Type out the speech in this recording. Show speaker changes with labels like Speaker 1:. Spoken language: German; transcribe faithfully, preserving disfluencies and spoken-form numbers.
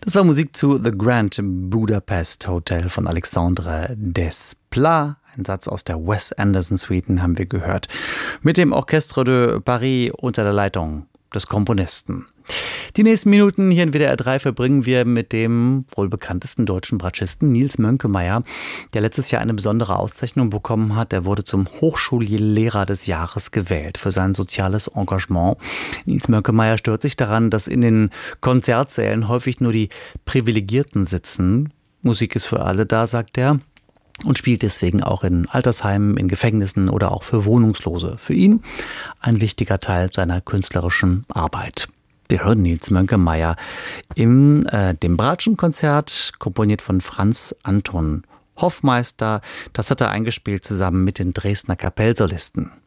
Speaker 1: Das war Musik zu The Grand Budapest Hotel von Alexandre Desplat. Ein Satz aus der Wes Anderson Suite haben wir gehört. Mit dem Orchestre de Paris unter der Leitung des Komponisten. Die nächsten Minuten hier in W D R drei verbringen wir mit dem wohl bekanntesten deutschen Bratschisten Nils Mönkemeyer, der letztes Jahr eine besondere Auszeichnung bekommen hat. Er wurde zum Hochschullehrer des Jahres gewählt für sein soziales Engagement. Nils Mönkemeyer stört sich daran, dass in den Konzertsälen häufig nur die Privilegierten sitzen. Musik ist für alle da, sagt er. Und spielt deswegen auch in Altersheimen, in Gefängnissen oder auch für Wohnungslose. Für ihn ein wichtiger Teil seiner künstlerischen Arbeit. Wir hören Nils Mönkemeyer im äh, dem Bratschenkonzert, komponiert von Franz Anton Hoffmeister. Das hat er eingespielt zusammen mit den Dresdner Kapellsolisten.